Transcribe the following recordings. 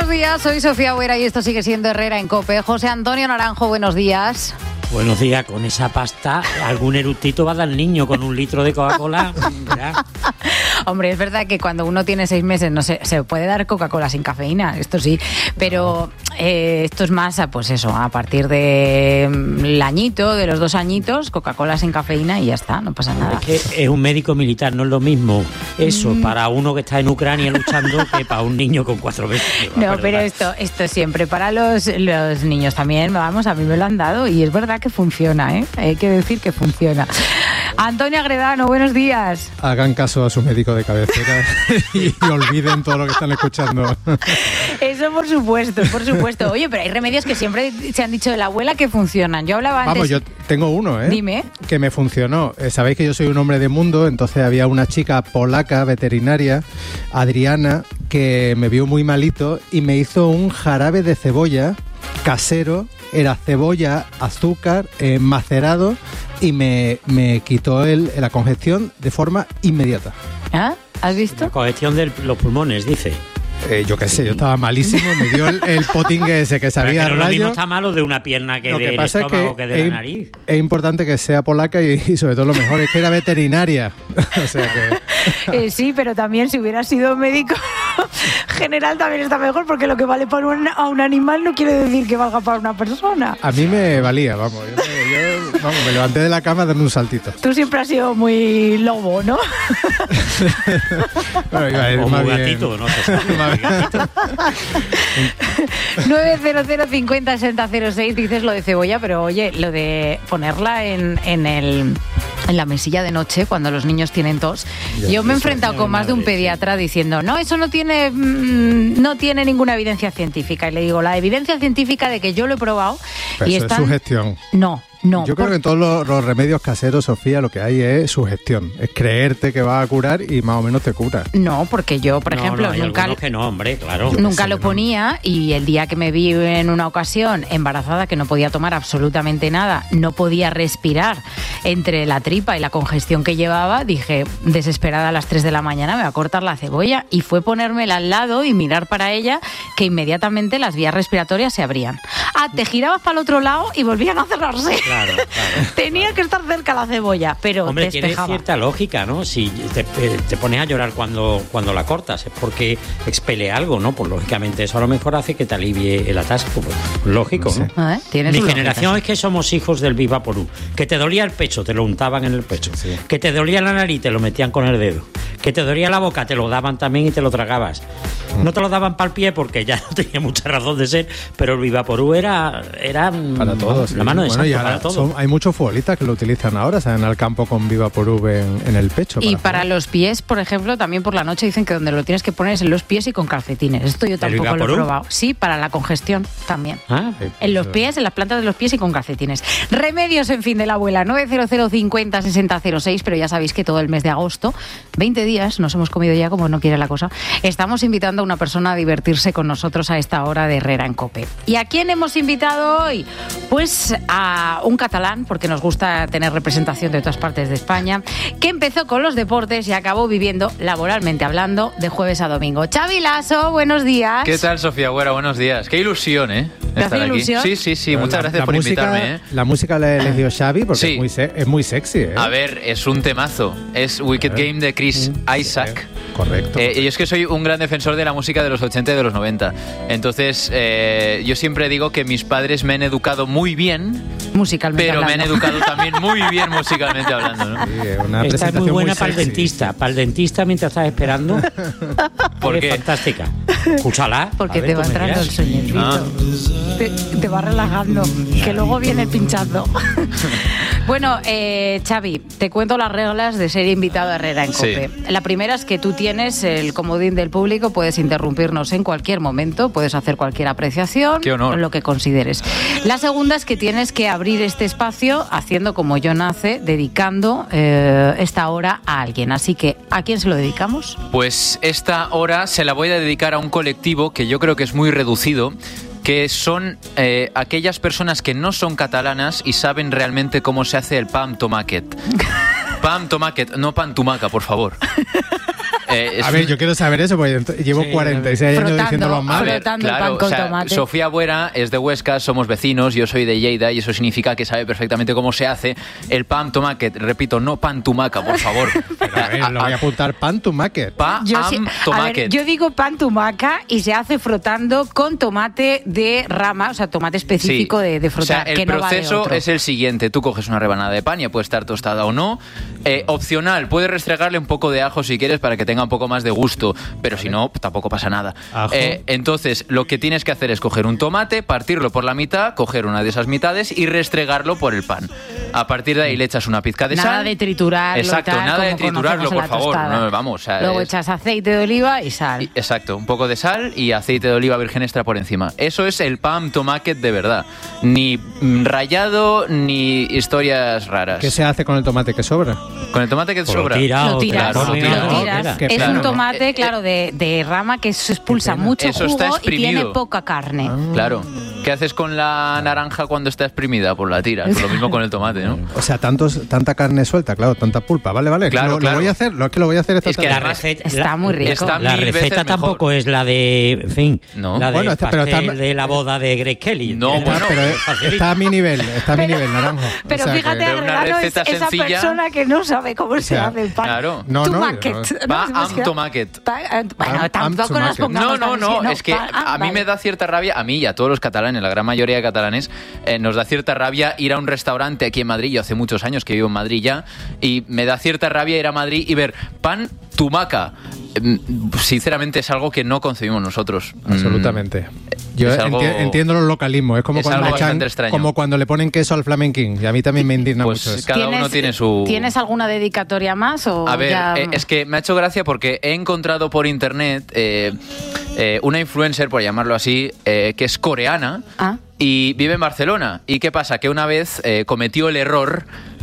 Buenos días, soy Sofía Huera y esto sigue siendo Herrera en COPE. José Antonio Naranjo, buenos días. Buenos días, con esa pasta algún eructito va a dar el niño con 1 litro de Coca-Cola. Hombre, es verdad que cuando uno tiene 6 meses no se puede dar Coca-Cola sin cafeína, esto sí, pero esto es más, pues eso, a partir del añito, de los 2 añitos, Coca-Cola sin cafeína y ya está, no pasa nada. Es que es un médico militar, no es lo mismo eso para uno que está en Ucrania luchando que para un niño con 4 meses. No, pero esto siempre para los niños también, vamos, a mí me lo han dado y es verdad que funciona, ¿eh? Hay que decir que funciona. Antonio Agredano, buenos días. Hagan caso a su médico de cabecera y olviden todo lo que están escuchando. Eso por supuesto. Oye, pero hay remedios que siempre se han dicho de la abuela que funcionan. Yo hablaba antes... Vamos, yo tengo uno, ¿eh? Dime. Que me funcionó. Sabéis que yo soy un hombre de mundo, entonces había una chica polaca, veterinaria, Adriana, que me vio muy malito y me hizo un jarabe de cebolla casero. Era cebolla, azúcar, macerado y me quitó la congestión de forma inmediata. ¿Ah? ¿Has visto? La congestión de los pulmones, dice. Yo qué sé, yo estaba malísimo, me dio el potingue ese que sabía pero rayo. lo mismo está malo de una pierna que del estómago que de la nariz. Es importante que sea polaca y sobre todo lo mejor es que era veterinaria. O sea que... sí, pero también si hubiera sido médico general también está mejor porque lo que vale para a un animal no quiere decir que valga para una persona. A mí me valía, vamos. Yo me levanté de la cama dando un saltito. Tú siempre has sido muy lobo, ¿no? Bueno, iba a ir o más muy bien. gatito, no sé. 900 50 60 06 dices lo de cebolla, pero oye, lo de ponerla en la mesilla de noche cuando los niños tienen tos. Yo me he enfrentado con más de un pediatra diciendo, no, eso no tiene ninguna evidencia científica. Y le digo, la evidencia científica de que yo lo he probado Pero y eso es sugestión. No. Yo creo que en todos los remedios caseros, Sofía, lo que hay es sugestión. Es creerte que va a curar y más o menos te cura. No, porque yo, por ejemplo, hay nunca... algunos que no, hombre, claro. Nunca lo ponía y el día que me vi en una ocasión embarazada que no podía tomar absolutamente nada, no podía respirar entre la tripa y la congestión que llevaba, dije, desesperada a las 3 de la mañana, me va a cortar la cebolla y fue ponérmela al lado y mirar para ella que inmediatamente las vías respiratorias se abrían. Te girabas para el otro lado y volvían a cerrarse. Claro. Tenía que estar cerca la cebolla, pero hombre, despejaba. tiene cierta lógica, ¿no? Si te pones a llorar cuando la cortas, es porque expele algo, ¿no? Pues lógicamente eso a lo mejor hace que te alivie el atasco. Pues, lógico, Sí. ¿no? ¿Tiene Mi su generación lógica, es que somos hijos del Vivaporú. Que te dolía el pecho, te lo untaban en el pecho. Sí. Que te dolía la nariz, te lo metían con el dedo. Que te dolía la boca, te lo daban también y te lo tragabas. No te lo daban para el pie porque ya no tenía mucha razón de ser, pero el Vivaporú era Para todos. la mano de Bueno, y santo ahora para todos. hay muchos futbolistas que lo utilizan ahora, salen al campo con Vivaporub en el pecho. Y para jugar. los pies, por ejemplo, también por la noche dicen que donde lo tienes que poner es en los pies y con calcetines. Esto yo tampoco lo he Vivaporub? probado. Sí, para la congestión también. Ah, En los pies, en las plantas de los pies y con calcetines. Remedios, en fin, de la abuela. 900 50 60 06, pero ya sabéis que todo el mes de agosto, 20 días, nos hemos comido ya como no quiere la cosa, estamos invitando a una persona a divertirse con nosotros a esta hora de Herrera en COPE. ¿Y a quién hemos invitado hoy? Pues a un catalán, porque nos gusta tener representación de otras partes de España, que empezó con los deportes y acabó viviendo, laboralmente hablando, de jueves a domingo. Xavi Lasso, buenos días. ¿Qué tal, Sofía Güera? Buenos días. Qué ilusión, ¿eh? ¿Te hace Estar aquí. ilusión? Sí. Muchas gracias por invitarme, ¿eh? La música la eligió Xavi porque Sí. es muy sexy, ¿eh? A ver, es un temazo. Es Wicked Game de Chris Isaac. Correcto. Y yo es que soy un gran defensor de la música de los 80 y de los 90. Entonces, yo siempre digo que mis padres me han educado muy bien, Musicalmente pero me han hablando. educado también muy bien musicalmente hablando, ¿no? Sí, una esta es presentación muy buena para el sexy. dentista. Para el dentista mientras estás esperando. Porque Es fantástica. Escúchala. Porque A ver, te va tú me entrando el dirás. sueñecito. Ah. Te va relajando, que luego viene el pinchazo. Bueno, Xavi, te cuento las reglas de ser invitado a Herrera en COPE. Sí. La primera es que tú tienes el comodín del público, puedes interrumpirnos en cualquier momento, puedes hacer cualquier apreciación, Qué honor. lo que consideres. La segunda es que tienes que abrir este espacio haciendo como John hace, dedicando esta hora a alguien. Así que, ¿a quién se lo dedicamos? Pues esta hora se la voy a dedicar a un colectivo que yo creo que es muy reducido, que son aquellas personas que no son catalanas y saben realmente cómo se hace el pan tomàquet. Pan tomàquet, no pan tumaca, por favor. A ver, yo quiero saber eso, porque llevo 46 años diciéndolo mal. Frotando el pan con tomate. Sofía Buera es de Huesca, somos vecinos, yo soy de Lleida y eso significa que sabe perfectamente cómo se hace el pan tomate. Repito, no pan tumaca, por favor. A ver, lo voy a apuntar, pan tomate. Yo digo pan tumaca y se hace frotando con tomate de rama, o sea, tomate específico de frotar. O sea, el que no va de proceso otro. es el siguiente. Tú coges una rebanada de pan, ya puede estar tostada o no. Opcional, puedes restregarle un poco de ajo si quieres para que tenga un poco más de gusto, pero si no, tampoco pasa nada. Entonces, lo que tienes que hacer es coger un tomate, partirlo por la mitad, coger una de esas mitades y restregarlo por el pan. A partir de ahí le echas una pizca de sal. Nada de triturarlo. Exacto, tal, nada de como triturarlo, por favor. No, vamos, o sea, luego echas aceite de oliva y sal. Exacto, un poco de sal y aceite de oliva virgen extra por encima. Eso es el pan tomate de verdad. Ni rallado ni historias raras. ¿Qué se hace con el tomate que sobra? Con el tomate que Pues sobra. lo tiras. Lo tiras. Qué Es plano, un ¿no? tomate, claro, de rama que se expulsa mucho Eso está jugo y tiene exprimido. poca carne. Claro. ¿Qué haces con la naranja cuando está exprimida? Pues la tiras. Pues lo mismo con el tomate, ¿no? O sea, tanta carne suelta, claro, tanta pulpa. Vale. Claro, Lo voy a hacer, lo voy a hacer esta Es que tarde. la receta Está muy rico. Está La mil receta veces tampoco mejor. es la de, en fin, No. la Bueno, del pero pastel está- de la boda de Grace Kelly. No, Que bueno, Pero facilita. está a mi nivel, Naranjo. Pero O sea fíjate, que- Pero una Agregado es receta esa sencilla. persona que no sabe cómo se sea, hace el pan. claro. No, Tumaquet. no. Pa ¿No? am tomaquet. Bueno, Am tampoco nos tumaquet. pongamos No, tan es que pan, a mí vale. me da cierta rabia, a mí y a todos los catalanes, la gran mayoría de catalanes, nos da cierta rabia ir a un restaurante aquí en Madrid, yo hace muchos años que vivo en Madrid ya, y me da cierta rabia ir a Madrid y ver pan tumaca. Sinceramente es algo que no concebimos nosotros. Absolutamente. Yo es algo- entiendo los localismos. Es como es cuando, algo le echan- bastante extraño. como cuando le ponen queso al flamenquín. Y a mí también me indigna Pues mucho eso. cada uno tiene su... ¿Tienes alguna dedicatoria más? O A ver, ya... es que me ha hecho gracia porque he encontrado por internet una influencer, por llamarlo así, que es coreana Ah. y vive en Barcelona. ¿Y qué pasa? Que una vez cometió el error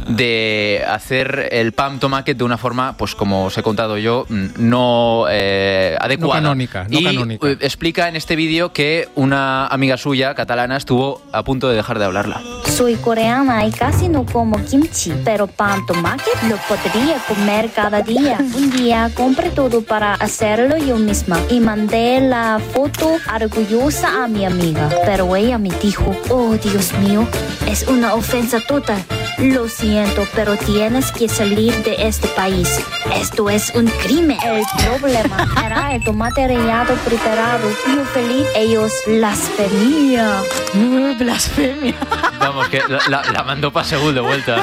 de hacer el pan tomate de una forma, pues como os he contado yo, no adecuada. No canónica. Explica en este vídeo que una amiga suya, catalana, estuvo a punto de dejar de hablarla. Soy coreana y casi no como kimchi, pero pan tomate lo podría comer cada día. Un día compré todo para hacerlo yo misma y mandé la foto orgullosa a mi amiga, pero ella me dijo, oh Dios mío, es una ofensa total. Lo siento, pero tienes que salir de este país. Esto es un crimen. El problema era el tomate rallado preparado. Yo feliz, ellos blasfemia. Blasfemia. Vamos, que la mandó para Seúl de vuelta.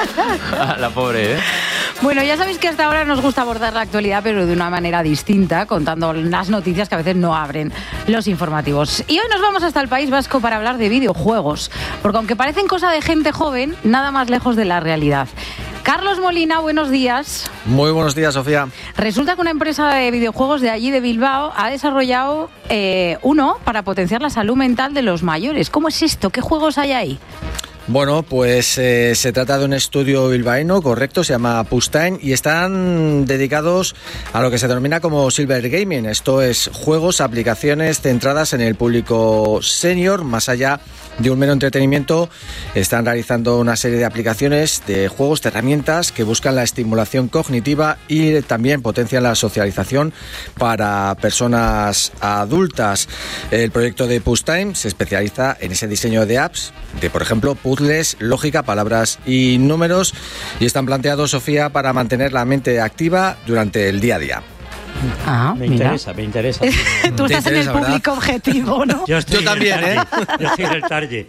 A la pobre, ¿eh? Bueno, ya sabéis que hasta ahora nos gusta abordar la actualidad, pero de una manera distinta, contando las noticias que a veces no abren los informativos. Y hoy nos vamos hasta el País Vasco para hablar de videojuegos, porque aunque parecen cosa de gente joven, nada más lejos de la realidad. Carlos Molina, buenos días. Muy buenos días, Sofía. Resulta que una empresa de videojuegos de allí de Bilbao ha desarrollado uno para potenciar la salud mental de los mayores. ¿Cómo es esto? ¿Qué juegos hay ahí? Bueno, pues se trata de un estudio bilbaíno, correcto, se llama Pustain y están dedicados a lo que se denomina como Silver Gaming. Esto es juegos, aplicaciones centradas en el público senior, más allá de un mero entretenimiento. Están realizando una serie de aplicaciones, de juegos, de herramientas que buscan la estimulación cognitiva y también potencian la socialización para personas adultas. El proyecto de Pustain se especializa en ese diseño de apps, de por ejemplo puzzles, lógica, palabras y números, y están planteados, Sofía, para mantener la mente activa durante el día a día. Ah, Me mira. interesa. Tú estás en el interesa, ¿verdad? público objetivo, ¿no? Yo también, en el target. Yo estoy en el target.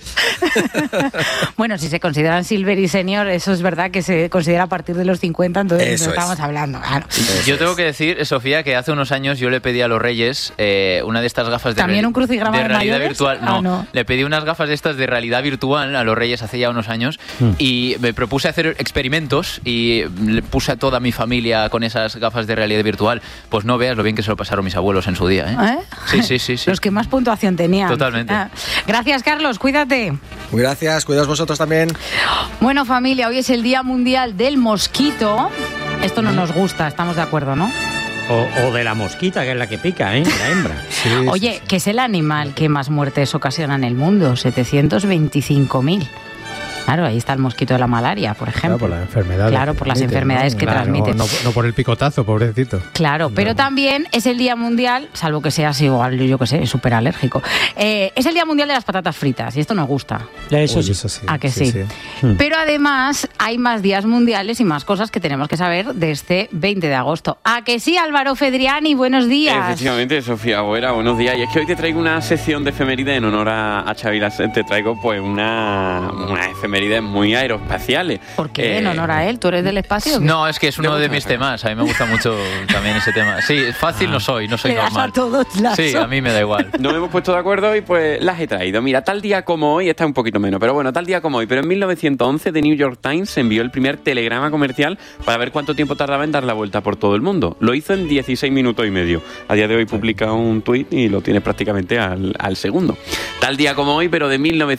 Bueno, si se consideran silver y senior, eso es verdad que se considera a partir de los 50, entonces Eso no es. estamos hablando. Claro. Yo tengo que decir, Sofía, que hace unos años yo le pedí a los Reyes una de estas gafas de, ¿También un crucigrama de realidad mayores? virtual. Ah, no. Le pedí unas gafas de estas de realidad virtual a los Reyes hace ya unos años y me propuse hacer experimentos y le puse a toda mi familia con esas gafas de realidad virtual. Pues no veas lo bien que se lo pasaron mis abuelos en su día, ¿eh? ¿Eh? Sí. Los que más puntuación tenían. Totalmente. Gracias, Carlos. Cuídate. Gracias, cuidaos vosotros también. Bueno, familia, hoy es el Día Mundial del Mosquito. Esto no nos gusta, estamos de acuerdo, ¿no? O de la mosquita, que es la que pica, ¿eh? La hembra. Sí, Oye, que es el animal que más muertes ocasiona en el mundo, 725.000. Claro, ahí está el mosquito de la malaria, por ejemplo. Claro, por las enfermedades. Claro, por las enfermedades que transmite. No por el picotazo, pobrecito. Claro, pero también es el Día Mundial, salvo que seas igual, yo que sé, súper alérgico. Es el Día Mundial de las patatas fritas y esto nos gusta. Eso sí. ¿A que sí? Pero además hay más días mundiales y más cosas que tenemos que saber de este 20 de agosto. ¿A que sí, Álvaro Fedriani? Buenos días. Efectivamente, Sofía Agüera, buenos días. Y es que hoy te traigo una sección de efemérides en honor a Xavi Lasset. Te traigo pues unas efemérides muy aeroespaciales. ¿Por qué en honor a él? ¿Tú eres del espacio? No, es que es uno de mis temas. A mí me gusta mucho también ese tema. Sí, fácil no soy normal. A todos sí, a mí me da igual. Nos hemos puesto de acuerdo y pues las he traído. Mira, tal día como hoy, está un poquito menos, pero bueno, tal día como hoy, pero en 1911 The New York Times envió el primer telegrama comercial para ver cuánto tiempo tardaba en dar la vuelta por todo el mundo. Lo hizo en 16 minutos y medio. A día de hoy publica un tuit y lo tiene prácticamente al segundo. Tal día como hoy, pero de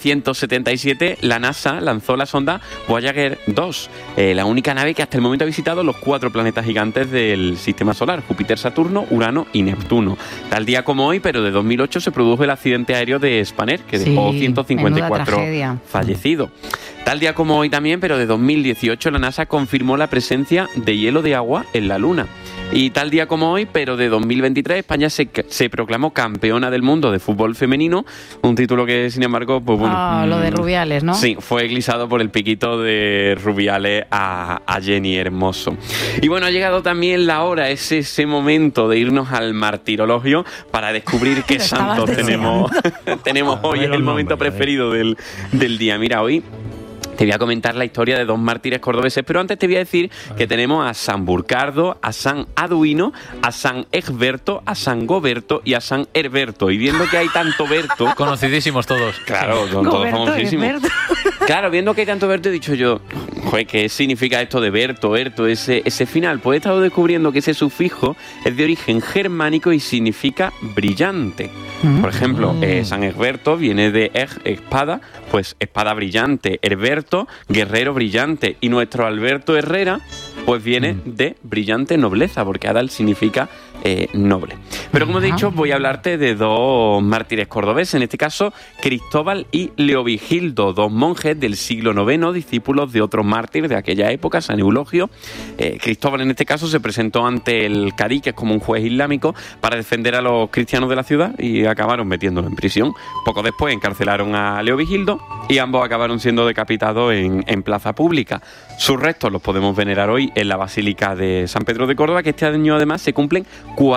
1977, la NASA lanzó la sonda Voyager 2, la única nave que hasta el momento ha visitado los 4 planetas gigantes del sistema solar: Júpiter, Saturno, Urano y Neptuno. Tal día como hoy, pero de 2008, se produjo el accidente aéreo de Spanair, que dejó 154 fallecidos. Tal día como hoy también, pero de 2018, la NASA confirmó la presencia de hielo de agua en la Luna. Y tal día como hoy, pero de 2023, España se proclamó campeona del mundo de fútbol femenino, un título que, sin embargo, pues bueno... lo de Rubiales, ¿no? Sí, fue eclipsado por el piquito de Rubiales a Jenny Hermoso. Y bueno, ha llegado también la hora, es ese momento de irnos al martirologio para descubrir qué santos tenemos hoy. Es el momento preferido del día. Mira, hoy te voy a comentar la historia de 2 mártires cordobeses, pero antes te voy a decir que tenemos a San Burcardo, a San Aduino, a San Egberto, a San Goberto y a San Herberto. Y viendo que hay tanto Berto... Conocidísimos todos. Claro, son todos famosísimos. Claro, viendo que hay tanto Berto, he dicho yo, joder, ¿qué significa esto de Berto, Erto, ese final? Pues he estado descubriendo que ese sufijo es de origen germánico y significa brillante. Por ejemplo, San Egberto viene de espada, pues espada brillante. Herberto, guerrero brillante. Y nuestro Alberto Herrera, pues viene de brillante nobleza, porque Adal significa noble. Pero como he dicho, voy a hablarte de 2 mártires cordobeses, en este caso Cristóbal y Leovigildo, 2 monjes del siglo IX, discípulos de otro mártir de aquella época, San Eulogio. Cristóbal en este caso se presentó ante el cadí, que es como un juez islámico, para defender a los cristianos de la ciudad y acabaron metiéndolo en prisión. Poco después encarcelaron a Leovigildo y ambos acabaron siendo decapitados en plaza pública. Sus restos los podemos venerar hoy en la Basílica de San Pedro de Córdoba, que este año además se cumplen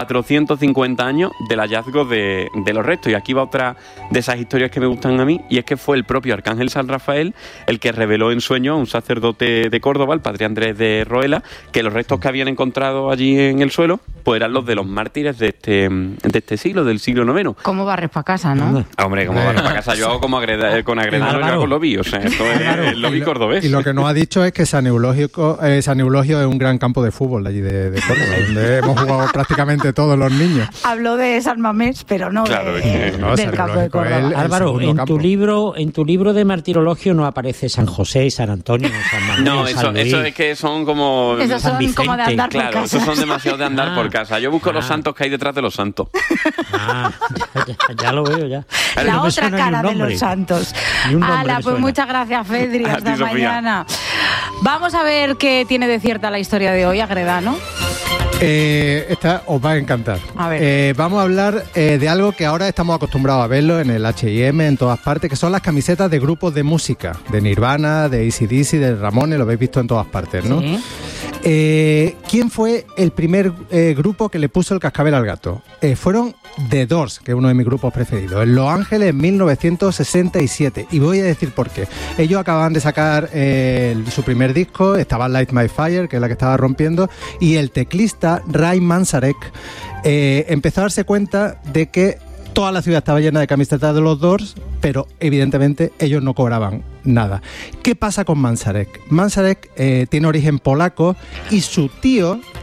450 años del hallazgo de los restos. Y aquí va otra de esas historias que me gustan a mí, y es que fue el propio Arcángel San Rafael el que reveló en sueño a un sacerdote de Córdoba, el padre Andrés de Roela, que los restos que habían encontrado allí en el suelo pues eran los de los mártires de este siglo, del siglo IX. ¿Cómo barres para casa, no? Hombre, ¿cómo barres para casa? Yo hago como con Agredano, yo hago lobby, o sea, esto es el lobby cordobés. Y lo que nos ha dicho es que San Eulogio es un gran campo de fútbol allí de Córdoba, donde hemos jugado prácticamente todos los niños. Habló de San Mamés, pero no, claro, del campo de Córdoba. Álvaro, en tu libro de martirologio no aparece San José, San Antonio, San Mamés. No, San Luis. eso es que son como... Esos son como de andar por casa. Claro, esos son demasiado de andar por casa. Yo busco los santos que hay detrás de los santos. Ya lo veo, ya. La no otra cara de los santos. Ala, pues muchas gracias, Fedri. Hasta mañana. Vamos a ver qué tiene de cierta la historia de hoy, Agredano. Esta os va a encantar. A ver. Vamos a hablar de algo que ahora estamos acostumbrados a verlo en el H&M, en todas partes, que son las camisetas de grupos de música, de Nirvana, de AC/DC, de Ramones, lo habéis visto en todas partes, ¿no? Sí. ¿Quién fue el primer grupo que le puso el cascabel al gato? Fueron The Doors, que es uno de mis grupos preferidos, en Los Ángeles en 1967. Y voy a decir por qué. Ellos acababan de sacar su primer disco, estaba Light My Fire, que es la que estaba rompiendo, y el teclista Ray Manzarek empezó a darse cuenta de que toda la ciudad estaba llena de camisetas de los Doors, pero evidentemente ellos no cobraban nada. ¿Qué pasa con Manzarek? Manzarek tiene origen polaco y su tío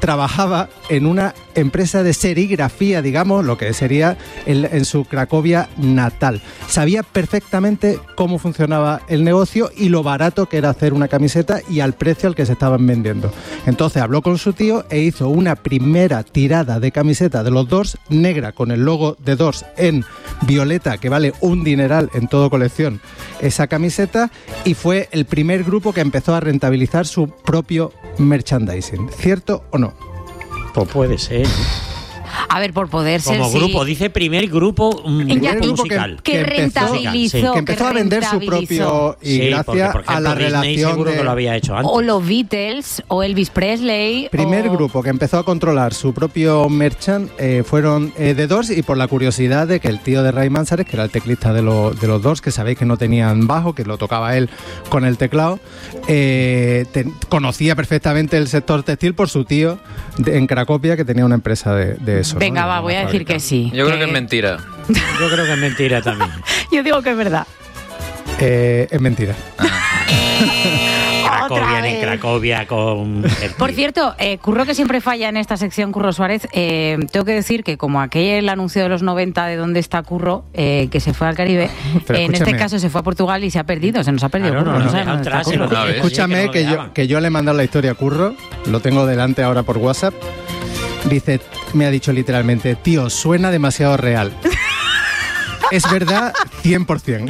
trabajaba en una empresa de serigrafía, digamos, lo que sería en su Cracovia natal. Sabía perfectamente cómo funcionaba el negocio y lo barato que era hacer una camiseta y al precio al que se estaban vendiendo. Entonces habló con su tío e hizo una primera tirada de camiseta de los Doors, negra con el logo de Doors en violeta, que vale un dineral en todo colección esa camiseta, y fue el primer grupo que empezó a rentabilizar su propio merchandising. ¿Cierto o no? Pues puede ser, ¿no? A ver, por poder ser, como grupo, dice primer grupo musical. Que rentabilizó. Que empezó a vender su propio, y gracias porque, ejemplo, a la Disney relación seguro que lo había hecho antes. O los Beatles, o Elvis Presley. Primer grupo que empezó a controlar su propio merchant fueron The Doors, y por la curiosidad de que el tío de Ray Manzarek, que era el teclista de los Doors, que sabéis que no tenían bajo, que lo tocaba él con el teclado, conocía perfectamente el sector textil por su tío en Cracovia, que tenía una empresa de eso. Venga, ¿no? va, voy a decir que sí. Yo creo que es mentira. Yo creo que es mentira también. Yo digo que es verdad. Es mentira. Cracovia con... Por cierto, Curro, que siempre falla en esta sección, Curro Suárez, tengo que decir que como aquel anuncio de los 90 de dónde está Curro, que se fue al Caribe, en este caso se fue a Portugal y se ha perdido, se nos ha perdido. Claro, Curro, no sabemos dónde está Curro. Escúchame, que yo le he mandado la historia a Curro, lo tengo delante ahora por WhatsApp. Dice, me ha dicho literalmente, tío, suena demasiado real. Es verdad, 100%.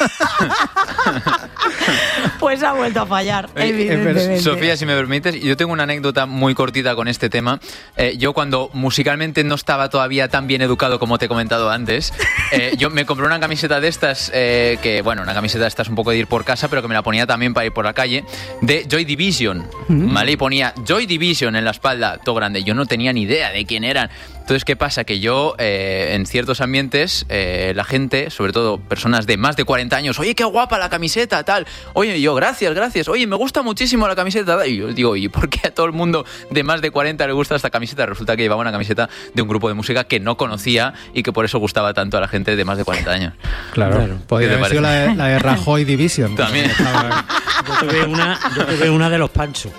Pues ha vuelto a fallar, evidentemente. Sofía, si me permites, yo tengo una anécdota muy cortita con este tema. Yo cuando musicalmente no estaba todavía tan bien educado como te he comentado antes, yo me compré una camiseta de estas, que bueno, una camiseta de estas un poco de ir por casa, pero que me la ponía también para ir por la calle, de Joy Division, ¿vale? Y ponía Joy Division en la espalda, todo grande. Yo no tenía ni idea de quién eran. Entonces, ¿qué pasa? Que yo, en ciertos ambientes, la gente, sobre todo personas de más de 40 años, oye, qué guapa la camiseta, tal. Oye, yo, gracias. Oye, me gusta muchísimo la camiseta, tal. Y yo digo, ¿y por qué a todo el mundo de más de 40 le gusta esta camiseta? Resulta que llevaba una camiseta de un grupo de música que no conocía y que por eso gustaba tanto a la gente de más de 40 años. Claro. Podría haber sido la de Rajoy Division. También. Yo tuve una de los Panchos.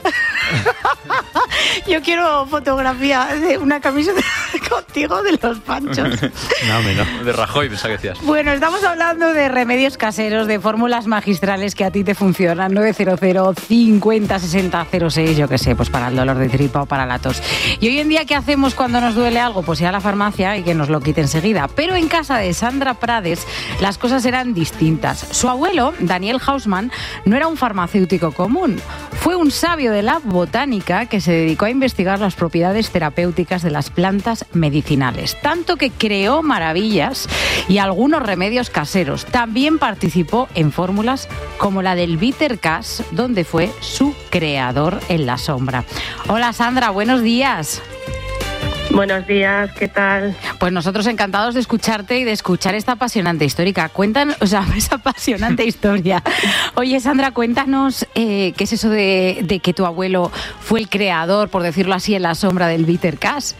Yo quiero fotografía de una camiseta contigo de los Panchos. No, de Rajoy, pensaba que decías. Bueno, estamos hablando de remedios caseros, de fórmulas magistrales que a ti te funcionan. 900 50 60 06, yo qué sé, pues para el dolor de tripa o para la tos. Y hoy en día, ¿qué hacemos cuando nos duele algo? Pues ir a la farmacia y que nos lo quite enseguida. Pero en casa de Sandra Prades las cosas eran distintas. Su abuelo, Daniel Hausmann, no era un farmacéutico común. Fue un sabio de la botánica que se dedicó a investigar las propiedades terapéuticas de las plantas medicinales, tanto que creó maravillas y algunos remedios caseros. También participó en fórmulas como la del Bitter Cash, donde fue su creador en la sombra. Hola Sandra, buenos días. Buenos días, ¿qué tal? Pues nosotros encantados de escucharte y de escuchar esta apasionante histórica. Cuéntanos, esa apasionante historia. Oye, Sandra, cuéntanos qué es eso de que tu abuelo fue el creador, por decirlo así, en la sombra del Bitter Cash.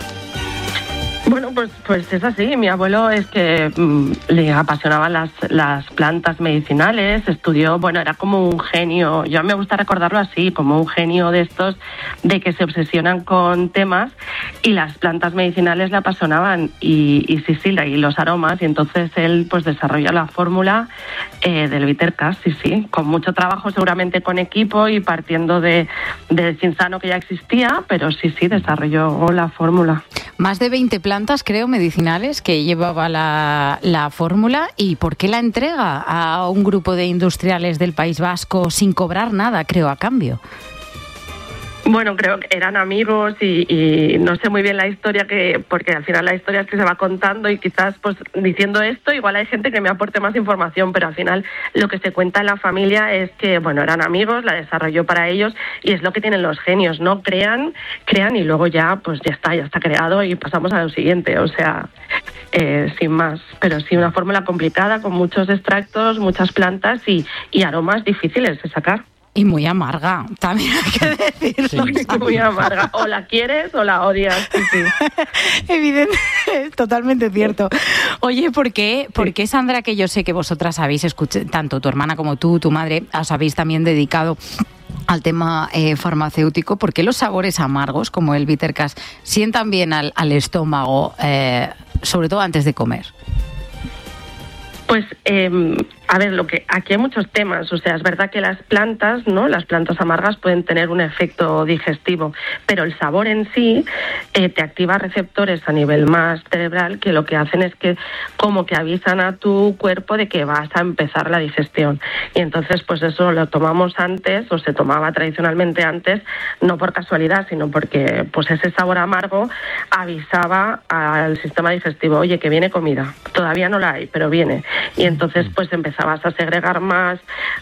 Bueno, pues es así. Mi abuelo es que le apasionaban las plantas medicinales, estudió, bueno, era como un genio, yo me gusta recordarlo así, como un genio de estos de que se obsesionan con temas y las plantas medicinales le apasionaban y los aromas, y entonces él pues desarrolla la fórmula del Bitter Cash, sí, con mucho trabajo seguramente con equipo y partiendo del Cinsano que ya existía, pero sí, desarrolló la fórmula. Más de 20 plantas, creo, medicinales que llevaba la fórmula. ¿Y por qué la entrega a un grupo de industriales del País Vasco sin cobrar nada, creo, a cambio? Bueno, creo que eran amigos y no sé muy bien la historia, porque al final la historia es que se va contando y quizás pues diciendo esto igual hay gente que me aporte más información, pero al final lo que se cuenta en la familia es que, bueno, eran amigos, la desarrolló para ellos y es lo que tienen los genios, ¿no? Crean y luego ya está creado y pasamos a lo siguiente, o sea, sin más. Pero sí, una fórmula complicada con muchos extractos, muchas plantas y aromas difíciles de sacar. Y muy amarga, también hay que decirlo. Sí, muy amarga. O la quieres o la odias. Sí. Evidente, es totalmente cierto. Oye, ¿por qué, Sandra, que yo sé que vosotras habéis escuchado, tanto tu hermana como tú, tu madre, os habéis también dedicado al tema farmacéutico, ¿por qué los sabores amargos, como el Bittercast, sientan bien al estómago, sobre todo antes de comer? Pues, a ver, aquí hay muchos temas. O sea, es verdad que las plantas, ¿no? Las plantas amargas pueden tener un efecto digestivo, pero el sabor en sí te activa receptores a nivel más cerebral que lo que hacen es que como que avisan a tu cuerpo de que vas a empezar la digestión. Y entonces, pues eso lo tomamos antes, o se tomaba tradicionalmente antes, no por casualidad, sino porque pues ese sabor amargo avisaba al sistema digestivo, oye, que viene comida. Todavía no la hay, pero viene. Y entonces pues empezabas a segregar más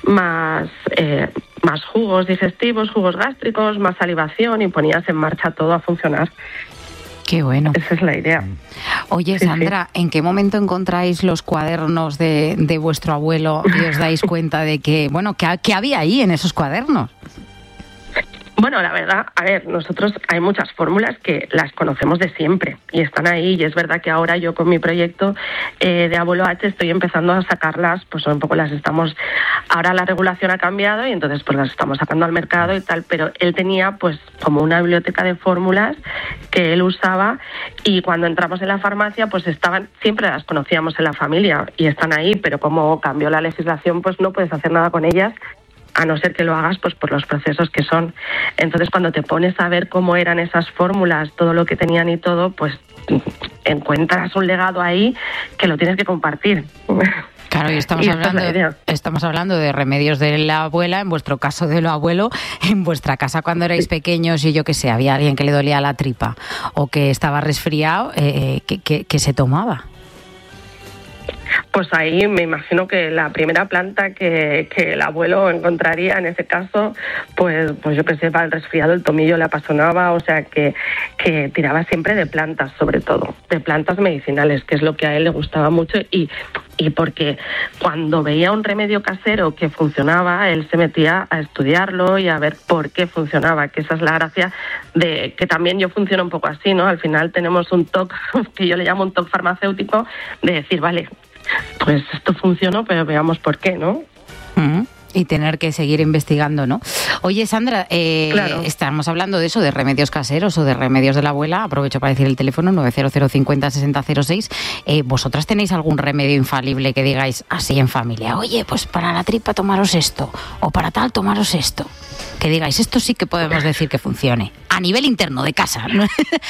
jugos digestivos, jugos gástricos, más salivación y ponías en marcha todo a funcionar. Qué bueno. Esa es la idea. Oye, Sandra, ¿en qué momento encontráis los cuadernos de vuestro abuelo y os dais cuenta de que, bueno, ¿qué había ahí en esos cuadernos? Bueno, la verdad, a ver, nosotros hay muchas fórmulas que las conocemos de siempre y están ahí, y es verdad que ahora yo con mi proyecto de Abuelo H estoy empezando a sacarlas, pues un poco las estamos, ahora la regulación ha cambiado y entonces pues las estamos sacando al mercado y tal, pero él tenía pues como una biblioteca de fórmulas que él usaba, y cuando entramos en la farmacia pues estaban, siempre las conocíamos en la familia y están ahí, pero como cambió la legislación pues no puedes hacer nada con ellas, a no ser que lo hagas pues por los procesos que son. Entonces cuando te pones a ver cómo eran esas fórmulas, todo lo que tenían y todo, pues encuentras un legado ahí que lo tienes que compartir. Claro, y estamos hablando de remedios de la abuela, en vuestro caso de lo abuelo, en vuestra casa cuando erais pequeños y yo qué sé, había alguien que le dolía la tripa o que estaba resfriado, ¿qué se tomaba? Pues ahí me imagino que la primera planta que el abuelo encontraría en ese caso, pues yo que sé, para el resfriado el tomillo le apasionaba, o sea que tiraba siempre de plantas, sobre todo, de plantas medicinales, que es lo que a él le gustaba mucho, y porque cuando veía un remedio casero que funcionaba, él se metía a estudiarlo y a ver por qué funcionaba, que esa es la gracia de que también yo funciono un poco así, ¿no? Al final tenemos un toque, que yo le llamo un toque farmacéutico, de decir, vale, pues esto funcionó, pero veamos por qué, ¿no? Y tener que seguir investigando, ¿no? Oye, Sandra, claro. Estamos hablando de eso, de remedios caseros o de remedios de la abuela. Aprovecho para decir el teléfono 900506006. ¿Vosotras tenéis algún remedio infalible que digáis así en familia? Oye, pues para la tripa tomaros esto, o para tal tomaros esto. Que digáis, esto sí que podemos decir que funcione. A nivel interno de casa, ¿no?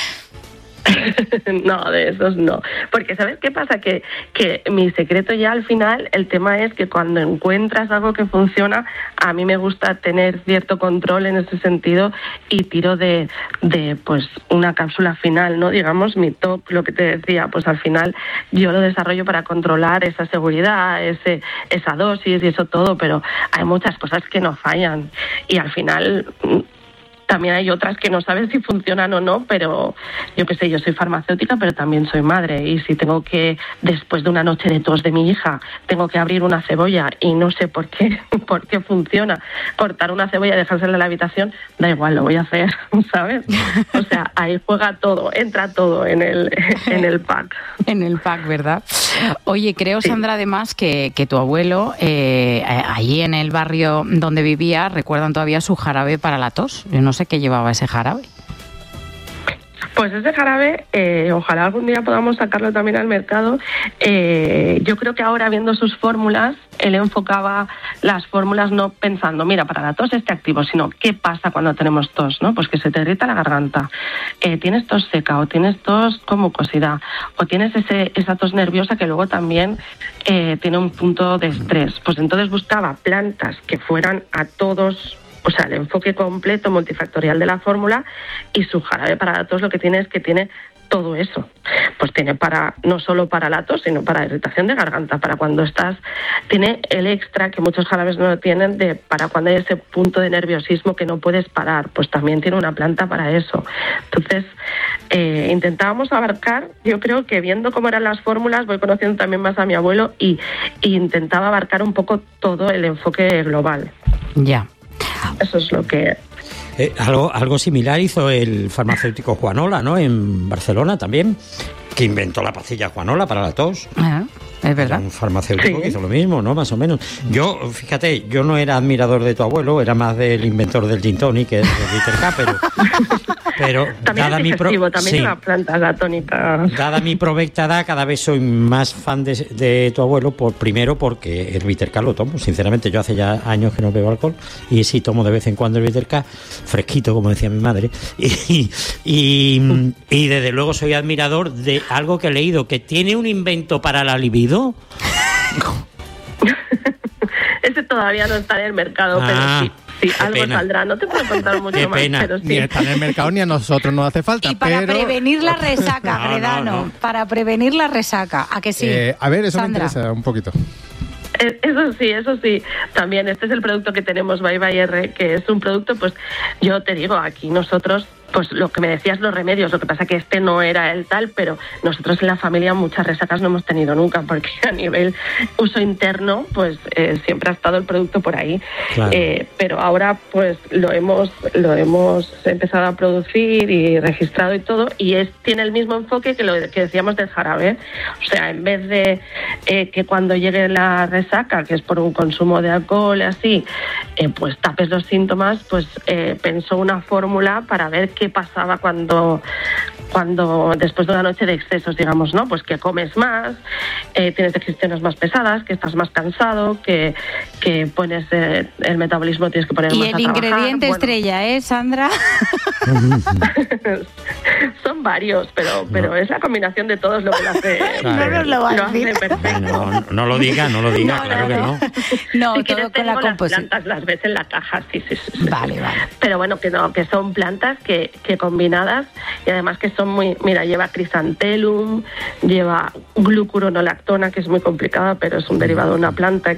No, de esos no. Porque ¿sabes qué pasa? Que mi secreto ya al final, el tema es que cuando encuentras algo que funciona, a mí me gusta tener cierto control en ese sentido y tiro de pues una cápsula final, ¿no? Digamos, mi top, lo que te decía, pues al final yo lo desarrollo para controlar esa seguridad, esa dosis y eso todo, pero hay muchas cosas que no fallan y al final también hay otras que no sabes si funcionan o no, pero yo qué sé, yo soy farmacéutica, pero también soy madre. Y si tengo que, después de una noche de tos de mi hija, tengo que abrir una cebolla y no sé por qué funciona, cortar una cebolla y dejársela en la habitación, da igual, lo voy a hacer, ¿sabes? O sea, ahí juega todo, entra todo en el pack. En el pack, ¿verdad? Oye, creo, Sandra, además, que tu abuelo, allí en el barrio donde vivía, recuerdan todavía su jarabe para la tos. Yo no sé qué llevaba ese jarabe. Pues ese jarabe, ojalá algún día podamos sacarlo también al mercado. Yo creo que ahora, viendo sus fórmulas, él enfocaba las fórmulas no pensando, mira, para la tos este activo, sino qué pasa cuando tenemos tos, ¿no? Pues que se te irrita la garganta, tienes tos seca o tienes tos con mucosidad o tienes esa tos nerviosa que luego también tiene un punto de estrés. Pues entonces buscaba plantas que fueran a todos, o sea, el enfoque completo multifactorial de la fórmula, y su jarabe para la tos lo que tiene es que tiene todo eso. Pues tiene no solo para la tos, sino para irritación de garganta, para cuando tiene el extra que muchos jarabes no lo tienen, para cuando hay ese punto de nerviosismo que no puedes parar, pues también tiene una planta para eso. Entonces, intentábamos abarcar, yo creo que viendo cómo eran las fórmulas, voy conociendo también más a mi abuelo y intentaba abarcar un poco todo el enfoque global. Ya. Eso es lo que... Algo similar hizo el farmacéutico Juanola, ¿no? En Barcelona también. que inventó la pastilla Juanola para la tos. Es verdad. Un farmacéutico que hizo lo mismo, ¿no? Más o menos. Yo, fíjate, yo no era admirador de tu abuelo, era más del inventor del gin tonic, que es el Bitter K, pero también dada es digestivo, también la planta, la tónica. Dada mi provecta edad, cada vez soy más fan de tu abuelo, primero porque el Bitter K lo tomo. Sinceramente, yo hace ya años que no bebo alcohol y sí tomo de vez en cuando el Bitter K, fresquito, como decía mi madre. Y desde luego soy admirador de algo que he leído, que tiene un invento para la libido. Ese todavía no está en el mercado, pero sí, algo saldrá. No te puedo contar mucho más, pero sí. Ni está en el mercado ni a nosotros nos hace falta. Y para prevenir la resaca, Bredano, para prevenir la resaca, ¿a que sí? A ver, eso Sandra. me interesa un poquito. Eso sí. También este es el producto que tenemos, Bye Bye R, que es un producto, pues yo te digo, aquí nosotros, pues lo que me decías, los remedios, lo que pasa que este no era el tal, pero nosotros en la familia muchas resacas no hemos tenido nunca, porque a nivel uso interno, pues siempre ha estado el producto por ahí. Claro. Pero ahora pues lo hemos empezado a producir y registrado y todo, y tiene el mismo enfoque que lo que decíamos del jarabe. O sea, en vez de que cuando llegue la resaca, que es por un consumo de alcohol y así, pues tapes los síntomas, pues pensó una fórmula para ver qué pasaba cuando después de una noche de excesos, digamos, ¿no? Pues que comes más, tienes digestiones más pesadas, que estás más cansado, que pones el metabolismo, tienes que poner más a trabajar. Y el ingrediente estrella, Sandra? Son varios, pero es la combinación de todos lo que lo hace. Claro. No nos lo va a decir. Hace perfecto. No lo diga, claro que no. No, si todo con la composición. Las plantas las ves en la caja, sí. Vale. Pero bueno, que son plantas que combinadas, y además que son muy, mira, lleva crisantelum, lleva glucuronolactona, que es muy complicada, pero es un derivado de una planta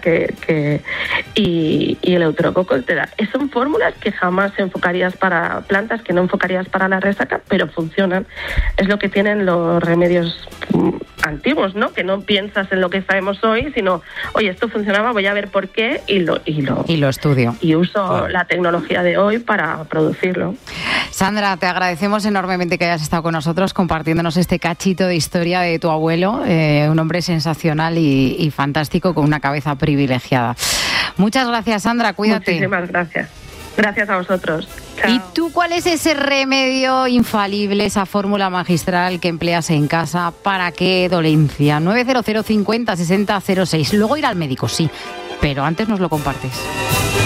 y el euterococo te da. Son fórmulas que jamás enfocarías para plantas, que no enfocarías para la resaca, pero funcionan. Es lo que tienen los remedios antiguos, ¿no? Que no piensas en lo que sabemos hoy, sino, oye, esto funcionaba, voy a ver por qué y lo estudio. Y uso la tecnología de hoy para producirlo. Sandra, te agradecemos enormemente que hayas estado con nosotros compartiéndonos este cachito de historia de tu abuelo, un hombre sensacional y fantástico con una cabeza privilegiada. Muchas gracias, Sandra, cuídate. Muchísimas gracias. Gracias a vosotros. Chao. ¿Y tú cuál es ese remedio infalible, esa fórmula magistral que empleas en casa? ¿Para qué dolencia? 900 50 60 06. Luego ir al médico, sí, pero antes nos lo compartes.